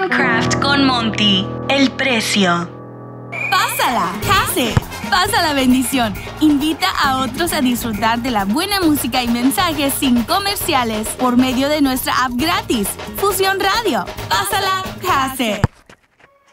Craft con Monty. El precio. Pásala, Case. Pasa la bendición. Invita a otros a disfrutar de la buena música y mensajes sin comerciales por medio de nuestra app gratis, Fusión Radio. Pásala, Case.